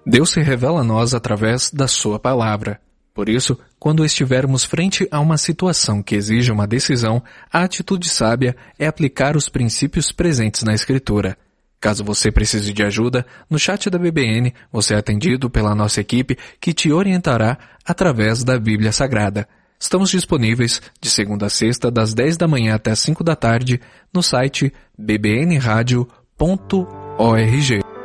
Deus se revela a nós através da sua palavra. Por isso, quando estivermos frente a uma situação que exige uma decisão, a atitude sábia é aplicar os princípios presentes na Escritura. Caso você precise de ajuda, no chat da BBN você é atendido pela nossa equipe que te orientará através da Bíblia Sagrada. Estamos disponíveis de segunda a sexta, das 10 da manhã até as 5 da tarde, no site bbnradio.org.